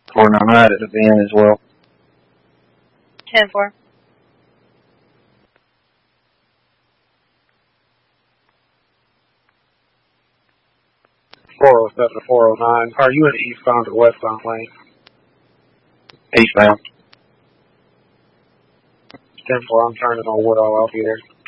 Or I'm right at the bend as well. 10-4. .407 to 409. Are you in the eastbound or westbound lane? Eastbound. 10-4, I'm turning on Woodall. I'll be there.